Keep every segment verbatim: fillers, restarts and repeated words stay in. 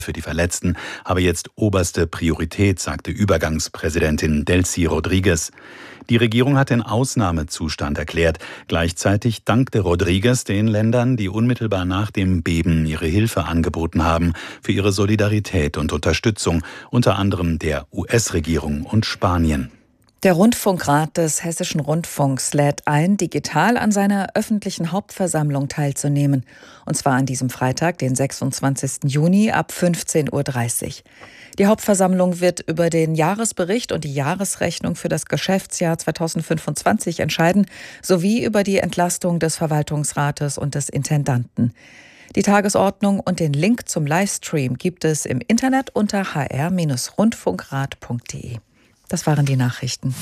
für die Verletzten habe jetzt oberste Priorität, sagte Übergangspräsidentin Delcy Rodriguez. Die Regierung hat den Ausnahmezustand erklärt. Gleichzeitig dankte Rodriguez den Ländern, die unmittelbar nach dem Beben ihre Hilfe angeboten haben, für ihre Solidarität und Unterstützung, unter anderem der U S-Regierung und Spanien. Der Rundfunkrat des Hessischen Rundfunks lädt ein, digital an seiner öffentlichen Hauptversammlung teilzunehmen. Und zwar an diesem Freitag, den sechsundzwanzigsten Juni ab fünfzehn Uhr dreißig. Die Hauptversammlung wird über den Jahresbericht und die Jahresrechnung für das Geschäftsjahr zweitausendfünfundzwanzig entscheiden, sowie über die Entlastung des Verwaltungsrates und des Intendanten. Die Tagesordnung und den Link zum Livestream gibt es im Internet unter h r rundfunkrat punkt d e. Das waren die Nachrichten.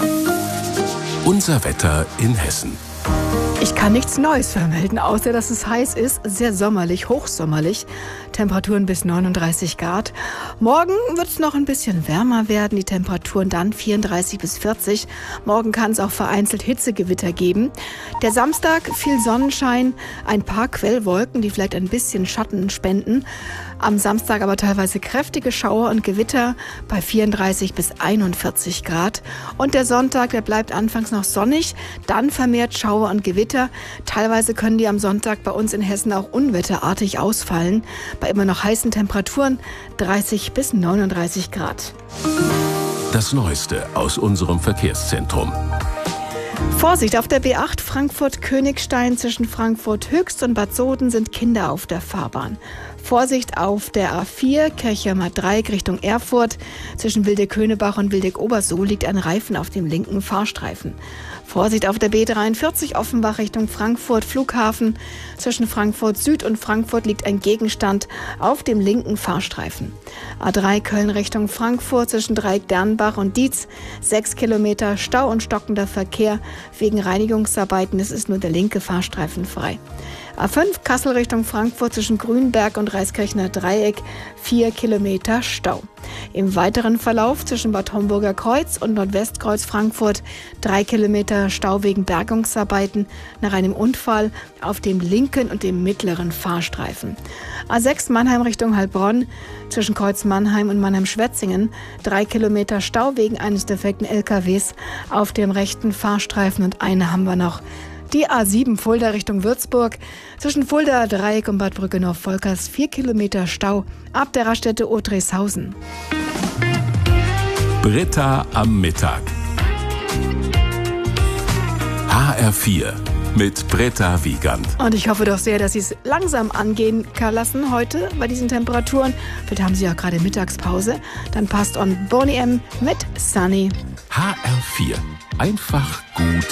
Unser Wetter in Hessen. Ich kann nichts Neues vermelden, außer dass es heiß ist, sehr sommerlich, hochsommerlich. Temperaturen bis neununddreißig Grad. Morgen wird es noch ein bisschen wärmer werden, die Temperaturen dann vierunddreißig bis vierzig. Morgen kann es auch vereinzelt Hitzegewitter geben. Der Samstag viel Sonnenschein, ein paar Quellwolken, die vielleicht ein bisschen Schatten spenden. Am Samstag aber teilweise kräftige Schauer und Gewitter bei vierunddreißig bis einundvierzig Grad. Und der Sonntag, der bleibt anfangs noch sonnig, dann vermehrt Schauer und Gewitter. Teilweise können die am Sonntag bei uns in Hessen auch unwetterartig ausfallen. Bei immer noch heißen Temperaturen dreißig bis neununddreißig Grad. Das Neueste aus unserem Verkehrszentrum. Vorsicht, auf der B acht Frankfurt-Königstein zwischen Frankfurt-Höchst und Bad Soden sind Kinder auf der Fahrbahn. Vorsicht auf der A vier Kirchheimer Dreieck Richtung Erfurt. Zwischen Wildeck-Köhnebach und Wildeck-Obersohl liegt ein Reifen auf dem linken Fahrstreifen. Vorsicht auf der B dreiundvierzig Offenbach Richtung Frankfurt Flughafen. Zwischen Frankfurt Süd und Frankfurt liegt ein Gegenstand auf dem linken Fahrstreifen. A drei Köln Richtung Frankfurt zwischen Dreieck Dernbach und Dietz. Sechs Kilometer Stau und stockender Verkehr wegen Reinigungsarbeiten. Es ist nur der linke Fahrstreifen frei. A fünf Kassel Richtung Frankfurt zwischen Grünberg und Reiskirchner Dreieck, vier Kilometer Stau. Im weiteren Verlauf zwischen Bad Homburger Kreuz und Nordwestkreuz Frankfurt drei Kilometer Stau wegen Bergungsarbeiten nach einem Unfall auf dem linken und dem mittleren Fahrstreifen. A sechs Mannheim Richtung Heilbronn zwischen Kreuz Mannheim und Mannheim-Schwetzingen drei Kilometer Stau wegen eines defekten L K Ws auf dem rechten Fahrstreifen und eine haben wir noch. Die A sieben Fulda Richtung Würzburg zwischen Fulda Dreieck und Bad Brückenhof-Volkers vier Kilometer Stau ab der Raststätte Otreshausen. Britta am Mittag. H R vier mit Britta Wiegand. Und ich hoffe doch sehr, dass Sie es langsam angehen lassen heute bei diesen Temperaturen. Vielleicht haben Sie ja gerade Mittagspause. Dann passt on Boney M mit Sunny. H R vier. Einfach gut